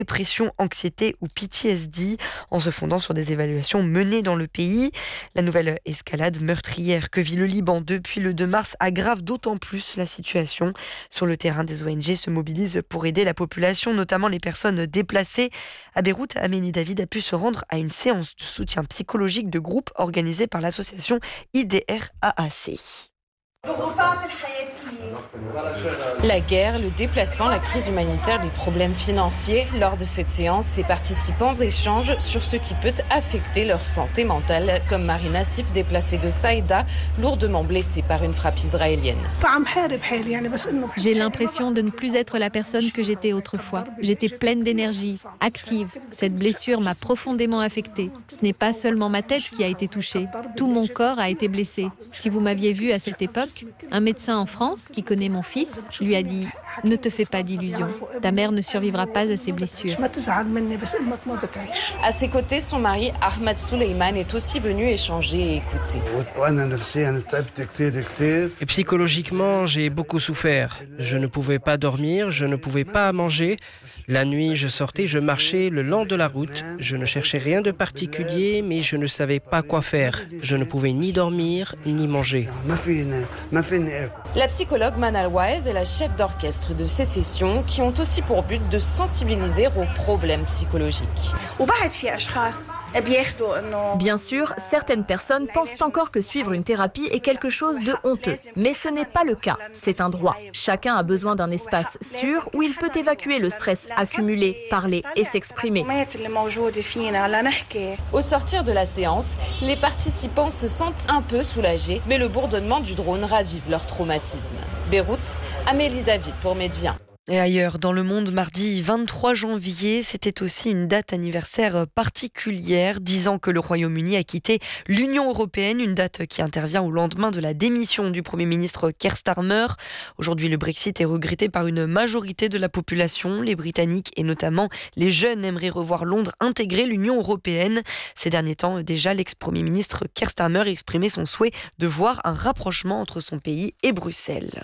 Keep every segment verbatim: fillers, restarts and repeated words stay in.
dépression, anxiété ou P T S D, en se fondant sur des évaluations menées dans le pays. La nouvelle escalade meurtrière que vit le Liban depuis le deux mars aggrave d'autant plus la situation. Sur le terrain, des O N G se mobilisent pour aider la population, notamment les personnes déplacées. À Beyrouth, Amélie David a pu se rendre à une séance de soutien psychologique de groupe organisée par l'association I D R A A C. La guerre, le déplacement, la crise humanitaire, les problèmes financiers. Lors de cette séance, les participants échangent sur ce qui peut affecter leur santé mentale, comme Marie Nassif, déplacée de Saïda, lourdement blessée par une frappe israélienne. J'ai l'impression de ne plus être la personne que j'étais autrefois. J'étais pleine d'énergie, active. Cette blessure m'a profondément affectée. Ce n'est pas seulement ma tête qui a été touchée. Tout mon corps a été blessé. Si vous m'aviez vu à cette époque, un médecin en France, qui connaît mon fils, lui a dit « Ne te fais pas d'illusions, ta mère ne survivra pas à ces blessures ». À ses côtés, son mari, Ahmad Souleyman, est aussi venu échanger et écouter. Et psychologiquement, j'ai beaucoup souffert. Je ne pouvais pas dormir, je ne pouvais pas manger. La nuit, je sortais, je marchais le long de la route. Je ne cherchais rien de particulier, mais je ne savais pas quoi faire. Je ne pouvais ni dormir, ni manger. La psychologue Manal Waez est la chef d'orchestre de ces sessions qui ont aussi pour but de sensibiliser aux problèmes psychologiques. Bien sûr, certaines personnes pensent encore que suivre une thérapie est quelque chose de honteux. Mais ce n'est pas le cas. C'est un droit. Chacun a besoin d'un espace sûr où il peut évacuer le stress accumulé, parler et s'exprimer. Au sortir de la séance, les participants se sentent un peu soulagés, mais le bourdonnement du drone ravive leur traumatisme. Beyrouth, Amélie David pour Média. Et ailleurs, dans le monde, mardi vingt-trois janvier, c'était aussi une date anniversaire particulière, dix ans que le Royaume-Uni a quitté l'Union européenne, une date qui intervient au lendemain de la démission du Premier ministre Keir Starmer. Aujourd'hui, le Brexit est regretté par une majorité de la population. Les Britanniques et notamment les jeunes aimeraient revoir Londres intégrer l'Union européenne. Ces derniers temps, déjà, l'ex-Premier ministre Keir Starmer exprimait son souhait de voir un rapprochement entre son pays et Bruxelles.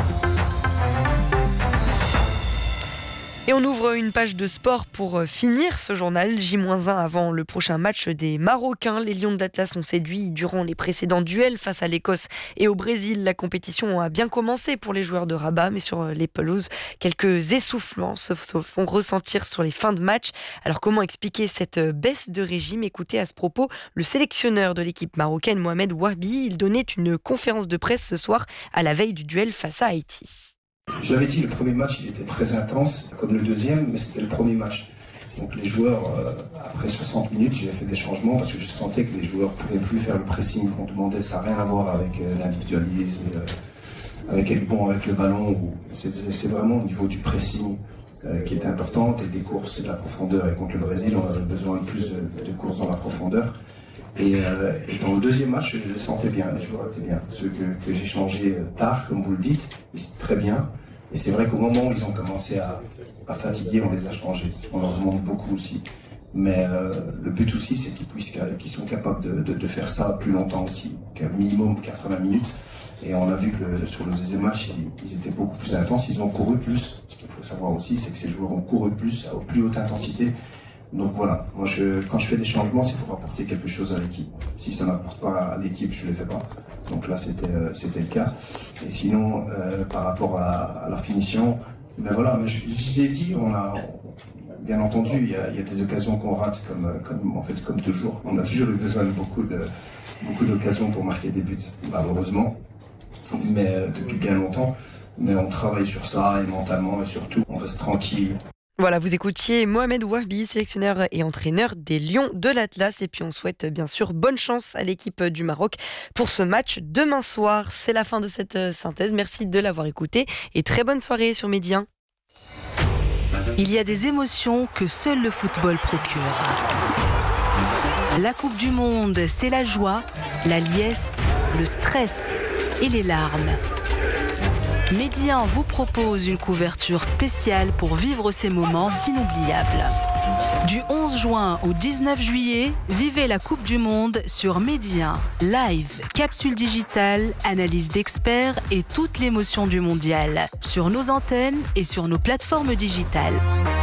Et on ouvre une page de sport pour finir ce journal. J un avant le prochain match des Marocains. Les Lions de l'Atlas ont séduit durant les précédents duels face à l'Écosse et au Brésil. La compétition a bien commencé pour les joueurs de Rabat, mais sur les pelouses, quelques essoufflements se font ressentir sur les fins de match. Alors comment expliquer cette baisse de régime? Écoutez à ce propos le sélectionneur de l'équipe marocaine, Mohamed Wahbi. Il donnait une conférence de presse ce soir à la veille du duel face à Haïti. Je l'avais dit, le premier match il était très intense, comme le deuxième, mais c'était le premier match. Donc les joueurs, euh, après soixante minutes, j'ai fait des changements parce que je sentais que les joueurs ne pouvaient plus faire le pressing qu'on demandait. Ça n'a rien à voir avec euh, l'individualisme, euh, avec être bon avec le ballon. C'est, c'est vraiment au niveau du pressing euh, qui était important et des courses et de la profondeur. Et contre le Brésil, on avait besoin de plus de, de courses dans la profondeur. Et, euh, et dans le deuxième match, je les sentais bien, les joueurs étaient bien. Ceux que, que j'ai changés tard, comme vous le dites, ils étaient très bien. Et c'est vrai qu'au moment où ils ont commencé à, à fatiguer, on les a changés. On leur demande beaucoup aussi. Mais euh, le but aussi, c'est qu'ils puissent, qu'ils sont capables de, de, de faire ça plus longtemps aussi, qu'un minimum quatre-vingts minutes. Et on a vu que le, sur le deuxième match, ils, ils étaient beaucoup plus intenses, ils ont couru plus. Ce qu'il faut savoir aussi, c'est que ces joueurs ont couru plus, à plus haute intensité. Donc voilà, moi je, quand je fais des changements, c'est pour apporter quelque chose à l'équipe. Si ça n'apporte pas à l'équipe, je ne les fais pas. Donc là, c'était, euh, c'était le cas. Et sinon, euh, par rapport à, à la finition, ben voilà, je, je l'ai dit, on a, bien entendu, il y a, il y a des occasions qu'on rate, comme, comme, en fait, comme toujours. On a toujours eu besoin de beaucoup, de, beaucoup d'occasions pour marquer des buts, malheureusement, mais euh, depuis bien longtemps. Mais on travaille sur ça, et mentalement, et surtout, on reste tranquille. Voilà, vous écoutiez Mohamed Wahbi, sélectionneur et entraîneur des Lions de l'Atlas. Et puis on souhaite bien sûr bonne chance à l'équipe du Maroc pour ce match demain soir. C'est la fin de cette synthèse. Merci de l'avoir écouté et très bonne soirée sur Midi un. Il y a des émotions que seul le football procure. La Coupe du Monde, c'est la joie, la liesse, le stress et les larmes. Midi un vous propose une couverture spéciale pour vivre ces moments inoubliables. Du onze juin au dix-neuf juillet, vivez la Coupe du Monde sur Midi un. Live, capsule digitale, analyse d'experts et toute l'émotion du mondial. Sur nos antennes et sur nos plateformes digitales.